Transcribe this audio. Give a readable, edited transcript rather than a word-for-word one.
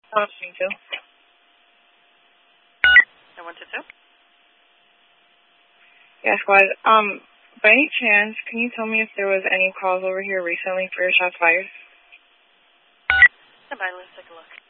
Listening to. 122? Yeah, squad. By any chance, can you tell me if there was any calls over here recently for your shots fired? Stand by, let's take a look.